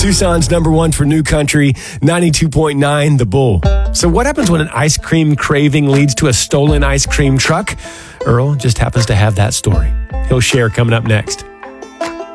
Tucson's number one for new country, 92.9 The Bull. So what happens when an ice cream craving leads to a stolen ice cream truck? Earl just happens to have that story. He'll share coming up next.